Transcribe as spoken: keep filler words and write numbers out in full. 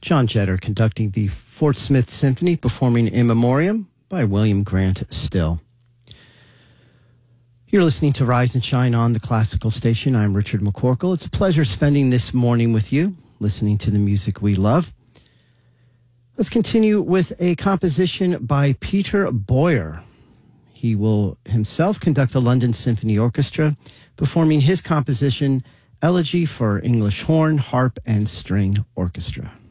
John Jetter conducting the Fort Smith Symphony, performing In Memoriam by William Grant Still. You're listening to Rise and Shine on the Classical Station. I'm Richard McCorkle. It's a pleasure spending this morning with you, listening to the music we love. Let's continue with a composition by Peter Boyer. He will himself conduct the London Symphony Orchestra, performing his composition, Elegy for English Horn, Harp, and String Orchestra.